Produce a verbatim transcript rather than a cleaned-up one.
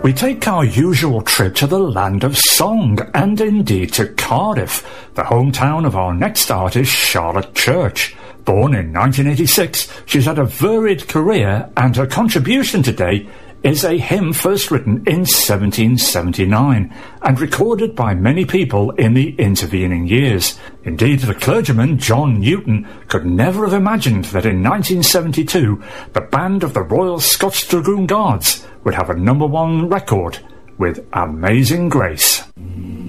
We take our usual trip to the land of song, and indeed to Cardiff, the hometown of our next artist, Charlotte Church. Born in nineteen eighty-six, she's had a varied career, and her contribution today is a hymn first written in seventeen seventy-nine, and recorded by many people in the intervening years. Indeed, the clergyman John Newton could never have imagined that in nineteen seventy-two, the band of the Royal Scots Dragoon Guards would have a number one record with Amazing Grace.